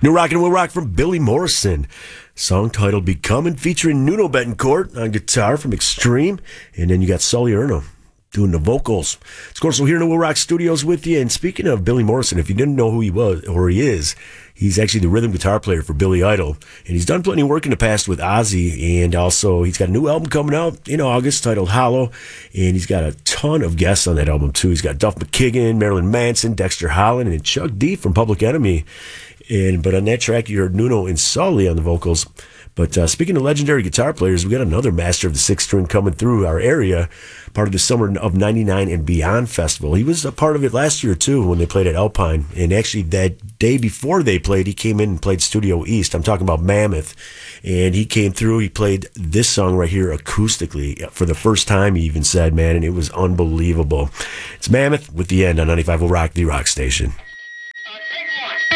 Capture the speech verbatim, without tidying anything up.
New Rock and Will Rock from Billy Morrison. Song titled Becoming, featuring Nuno Betancourt on guitar from Extreme. And then you got Sully Erna doing the vocals. Of course, we're here in the Will Rock Studios with you. And speaking of Billy Morrison, if you didn't know who he was or he is, he's actually the rhythm guitar player for Billy Idol. And he's done plenty of work in the past with Ozzy. And also, he's got a new album coming out in August titled Hollow. And he's got a ton of guests on that album, too. He's got Duff McKagan, Marilyn Manson, Dexter Holland, and Chuck D from Public Enemy. And But on that track, you heard Nuno and Sully on the vocals. But uh, speaking of legendary guitar players, we got another master of the sixth string coming through our area, part of the Summer of ninety-nine and Beyond Festival. He was a part of it last year, too, when they played at Alpine. And actually, that day before they played, he came in and played Studio East. I'm talking about Mammoth. And he came through. He played this song right here acoustically for the first time, he even said, man, and it was unbelievable. It's Mammoth with The End on ninety-five Will Rock, the rock station. Uh, take one.